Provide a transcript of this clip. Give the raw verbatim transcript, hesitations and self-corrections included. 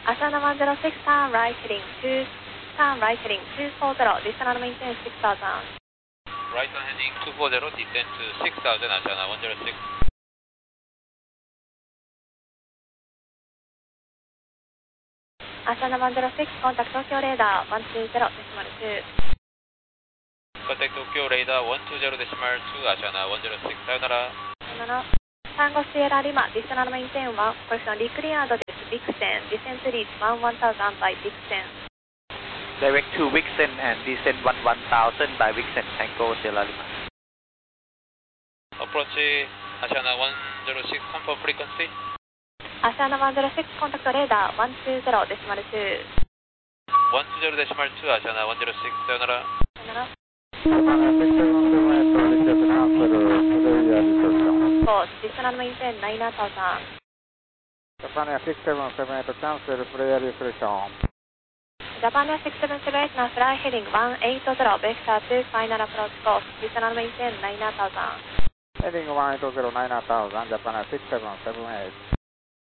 Asana one zero six, turn right heading two, turn right heading two four zero, descend and maintain six thousand. Right on heading two four zero, descend to six thousand, Asana one zero six. Asana one zero six, contact Tokyo radar one two zero decimal two. Contact Tokyo radar one two zero decimal two, Asana one zero six, sayonara. Sayonara. Tango Sierra Lima, descend and maintain one, correction decleared this Vixen, descend to reach one one thousand by Vixen. Direct to Vixen and descend one one thousand by Vixen, Tango Sierra Lima. Approach Asana one zero six, confirm frequency. Asana one zero six, contact radar one two zero decimal two. one two zero decimal two, Asana one zero six, sayonara. Sayonara. Asana six seven seven eight, reception after Korea reception. Course, descend and maintain nine thousand. Japan six seven seven eight, cancel prayer reception. Japan six seven seven eight, now fly heading one eight zero, vector two, final approach course, descend and maintain nine thousand. Heading one eight zero nine thousand, Japan six seven seven eight.